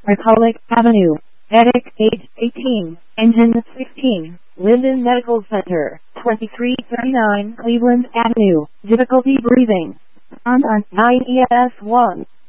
Republic Avenue. Medic, age 18, engine 16, Linden Medical Center, 2339 Cleveland Avenue, difficulty breathing. On 9 ES1.